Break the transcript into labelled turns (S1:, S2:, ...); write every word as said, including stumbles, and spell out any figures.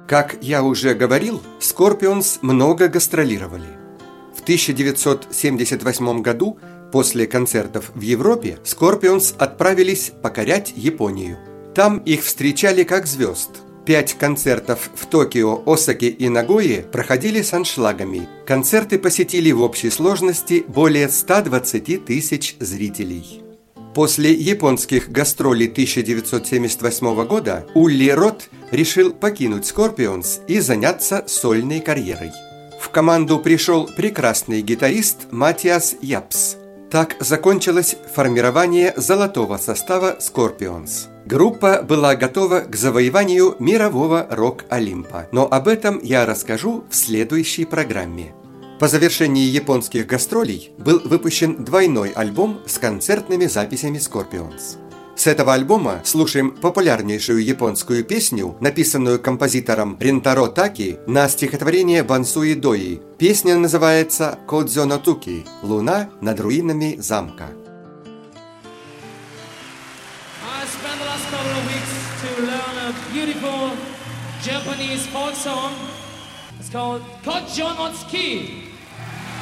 S1: Как я уже говорил, Scorpions много гастролировали. В тысяча девятьсот семьдесят восьмом году, после концертов в Европе, Scorpions отправились покорять Японию. Там их встречали как звезд. Пять концертов в Токио, Осаке и Нагое проходили с аншлагами. Концерты посетили в общей сложности более ста двадцати тысяч зрителей. После японских гастролей тысяча девятьсот семьдесят восьмого года Улли Рот решил покинуть Scorpions и заняться сольной карьерой. В команду пришел прекрасный гитарист Матиас Япс. Так закончилось формирование золотого состава Scorpions. Группа была готова к завоеванию мирового рок-олимпа, но об этом я расскажу в следующей программе. По завершении японских гастролей был выпущен двойной альбом с концертными записями Scorpions. С этого альбома слушаем популярнейшую японскую песню, написанную композитором Рентаро Таки на стихотворение Бансуи Дои. Песня называется «Кодзё но Туки» – «Луна над руинами замка».
S2: Japanese folk song. It's called Kojo no Tsuki.